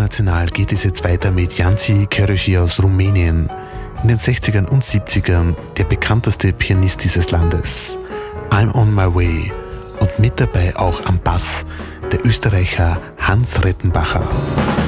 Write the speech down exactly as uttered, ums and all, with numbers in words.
International geht es jetzt weiter mit Janci Kerici aus Rumänien. In den sechzigern und siebzigern der bekannteste Pianist dieses Landes. I'm on my way. Und mit dabei auch am Bass der Österreicher Hans Rettenbacher.